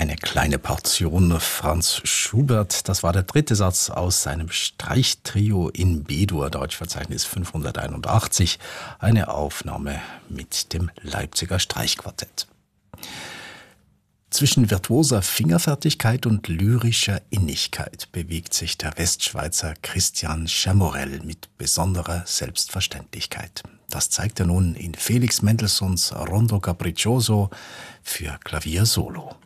Eine kleine Portion Franz Schubert, das war der dritte Satz aus seinem Streichtrio in B-Dur, Deutschverzeichnis 581, eine Aufnahme mit dem Leipziger Streichquartett. Zwischen virtuoser Fingerfertigkeit und lyrischer Innigkeit bewegt sich der Westschweizer Christian Schaemorell mit besonderer Selbstverständlichkeit. Das zeigt er nun in Felix Mendelssohns Rondo Capriccioso für Klavier Solo.